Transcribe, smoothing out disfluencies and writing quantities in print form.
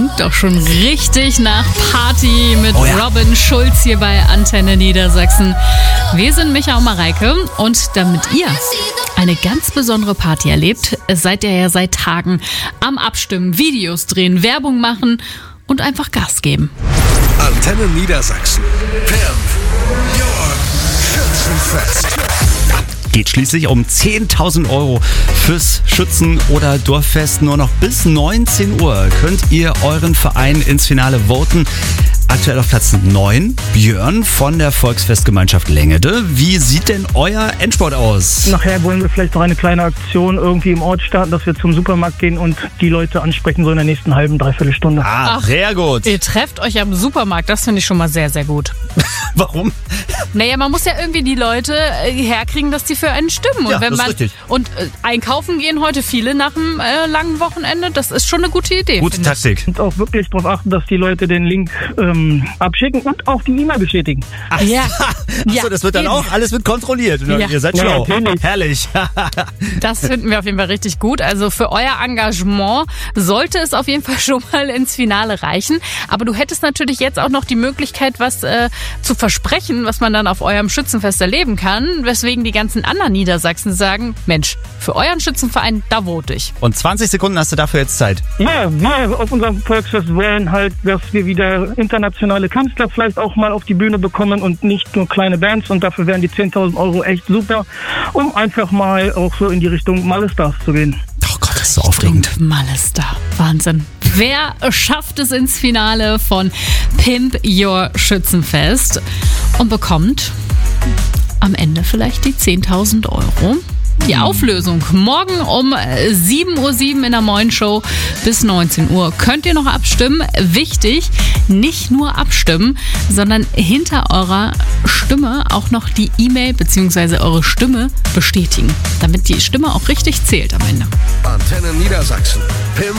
klingt doch schon richtig nach Party mit Robin Schulz hier bei Antenne Niedersachsen. Wir sind Micha und Mareike und damit ihr eine ganz besondere Party erlebt, seid ihr ja seit Tagen am Abstimmen, Videos drehen, Werbung machen und einfach Gas geben. Antenne Niedersachsen. Pimp Your Schützenfest. Geht schließlich um 10.000 € fürs Schützen- oder Dorffest. Nur noch bis 19 Uhr könnt ihr euren Verein ins Finale voten. Aktuell auf Platz 9, Björn von der Volksfestgemeinschaft Längede. Wie sieht denn euer Endspurt aus? Nachher wollen wir vielleicht noch eine kleine Aktion irgendwie im Ort starten, dass wir zum Supermarkt gehen und die Leute ansprechen, so in der nächsten halben, dreiviertel Stunde. Ach, sehr gut. Ihr trefft euch am Supermarkt, das finde ich schon mal sehr, sehr gut. Warum? Naja, man muss ja irgendwie die Leute herkriegen, dass die für einen stimmen. Und Ja, das ist richtig. Und einkaufen gehen heute viele nach einem langen Wochenende, das ist schon eine gute Idee. Gute Taktik. Und auch wirklich darauf achten, dass die Leute den Link abschicken und auch die E-Mail bestätigen. Ach, Ja. Achso, das wird dann eben. auch, alles wird kontrolliert. Ja. Ihr seid Ja, schlau. natürlich. Herrlich. Das finden wir auf jeden Fall richtig gut. Also für euer Engagement sollte es auf jeden Fall schon mal ins Finale reichen. Aber du hättest natürlich jetzt auch noch die Möglichkeit, was zu versprechen, was man dann auf eurem Schützenfest erleben kann. Weswegen die ganzen anderen Niedersachsen sagen, Mensch, für euren Schützenverein, da vote ich. Und 20 Sekunden hast du dafür jetzt Zeit. Ja, wir auf unserem Volksfest wollen halt, dass wir wieder internationale Künstler vielleicht auch mal auf die Bühne bekommen und nicht nur kleine Bands. Und dafür wären die 10.000 € echt super, um einfach mal auch so in die Richtung Malestars zu gehen. Oh Gott, das ist so aufregend. Malestar. Wahnsinn. Wer schafft es ins Finale von Pimp Your Schützenfest und bekommt am Ende vielleicht die 10.000 €? Die Auflösung morgen um 7:07 Uhr in der Morning-Show bis 19 Uhr. Könnt ihr noch abstimmen? Wichtig, nicht nur abstimmen, sondern hinter eurer Stimme auch noch die E-Mail bzw. eure Stimme bestätigen, damit die Stimme auch richtig zählt am Ende. Antenne Niedersachsen. Pimp